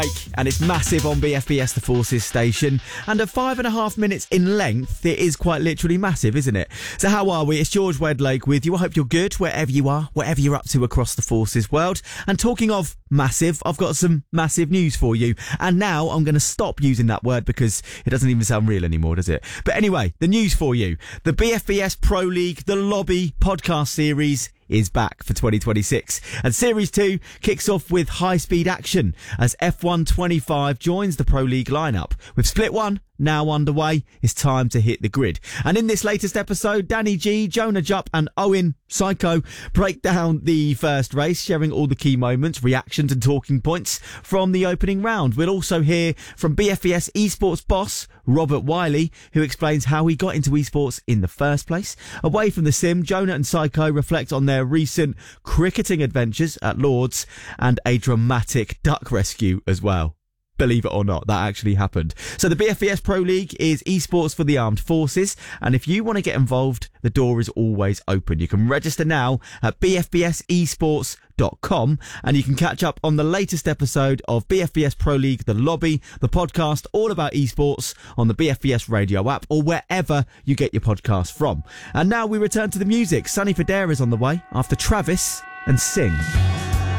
And it's massive on BFBS The Forces station. And at 5.5 minutes in length, it is quite literally massive, isn't it? So how are we? It's George Wedlake with you. I hope you're good wherever you are, whatever you're up to across the Forces world. And talking of massive, I've got some massive news for you. And now I'm going to stop using that word because it doesn't even sound real anymore, does it? But anyway, the news for you. The BFBS Pro League, The Lobby podcast series is back for 2026. And Series 2 kicks off with high-speed action as F1 25 joins the Pro League lineup. With Split 1 now underway, it's time to hit the grid. And in this latest episode, Danny G, Jonah Jupp and Owen Psycho break down the first race, sharing all the key moments, reactions and talking points from the opening round. We'll also hear from BFBS esports boss Robert Wiley, who explains how he got into esports in the first place. Away from the sim, Jonah and Psycho reflect on their recent cricketing adventures at Lords and a dramatic duck rescue as well. Believe it or not, that actually happened. So the BFBS Pro League is esports for the armed forces, and if you want to get involved, the door is always open. You can register now at bfbsesports.com, and you can catch up on the latest episode of BFBS Pro League The Lobby, the podcast all about esports on the BFBS radio app or wherever you get your podcast from. And now we return to the music. Sonny Fodera is on the way after Travis and Sing.